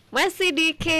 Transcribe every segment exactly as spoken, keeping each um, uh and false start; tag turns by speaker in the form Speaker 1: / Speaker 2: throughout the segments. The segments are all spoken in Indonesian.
Speaker 1: Masih di K.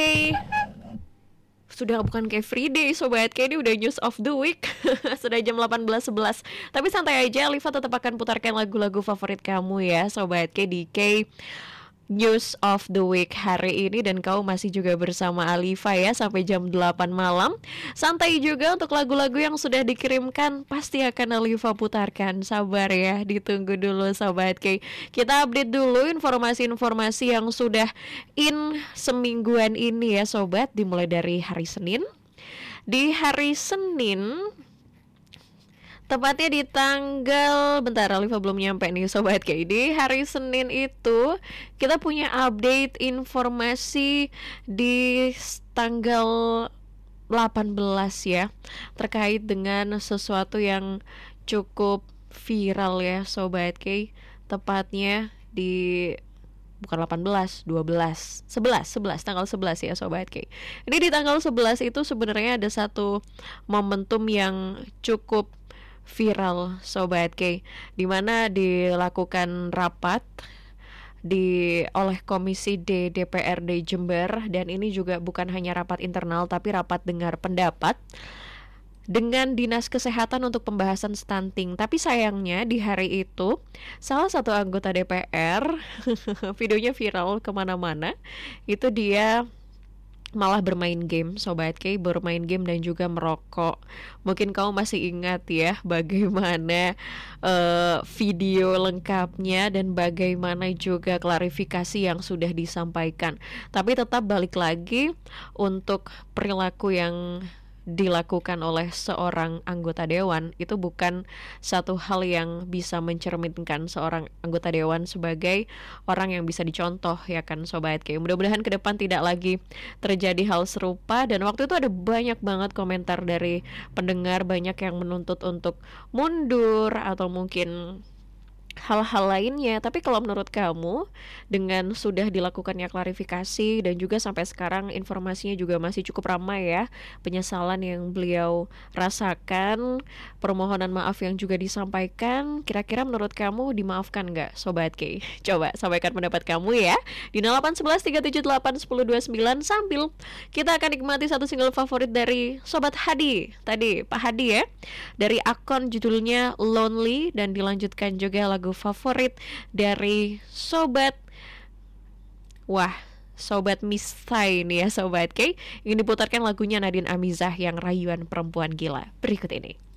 Speaker 1: Sudah bukan kayak free day sobat, kayak ini udah news of the week. Sudah jam delapan belas sebelas. Tapi santai aja, Alifa tetap akan putarkan lagu-lagu favorit kamu ya sobat, kayak di K News of the Week hari ini. Dan kau masih juga bersama Alifa ya sampai jam delapan malam. Santai juga untuk lagu-lagu yang sudah dikirimkan, pasti akan Alifa putarkan. Sabar ya, ditunggu dulu sobat K. Kita update dulu informasi-informasi yang sudah in semingguan ini ya sobat. Dimulai dari hari Senin. Di hari Senin, tepatnya di tanggal, bentar Alifa belum nyampe nih sobat kayak di hari Senin itu kita punya update informasi di tanggal delapan belas ya, terkait dengan sesuatu yang cukup viral ya sobat kayak, tepatnya di bukan delapan belas, dua belas, sebelas, sebelas, tanggal sebelas ya sobat kayak. Ini di tanggal sebelas itu sebenarnya ada satu momentum yang cukup viral sobat K, dimana dilakukan rapat di oleh Komisi D D P R D Jember. Dan ini juga bukan hanya rapat internal, tapi rapat dengar pendapat dengan Dinas Kesehatan untuk pembahasan stunting. Tapi sayangnya di hari itu salah satu anggota D P R videonya viral kemana-mana, itu dia malah bermain game sobat K, bermain game dan juga merokok. Mungkin kamu masih ingat ya bagaimana uh, video lengkapnya dan bagaimana juga klarifikasi yang sudah disampaikan. Tapi tetap balik lagi, untuk perilaku yang dilakukan oleh seorang anggota dewan itu bukan satu hal yang bisa mencerminkan seorang anggota dewan sebagai orang yang bisa dicontoh ya kan sobat K. Mudah-mudahan ke depan tidak lagi terjadi hal serupa. Dan waktu itu ada banyak banget komentar dari pendengar, banyak yang menuntut untuk mundur atau mungkin hal-hal lainnya. Tapi kalau menurut kamu, dengan sudah dilakukannya klarifikasi dan juga sampai sekarang informasinya juga masih cukup ramai ya, penyesalan yang beliau rasakan, permohonan maaf yang juga disampaikan, kira-kira menurut kamu dimaafkan nggak sobat K? Coba sampaikan pendapat kamu ya di nol delapan satu satu tiga tujuh delapan satu nol dua sembilan, sambil kita akan nikmati satu single favorit dari sobat Hadi tadi, Pak Hadi ya, dari akun judulnya Lonely, dan dilanjutkan juga lagu favorit dari sobat, wah sobat Mistai nih ya sobat K. Ingin diputarkan lagunya Nadine Amizah yang Rayuan Perempuan Gila berikut ini.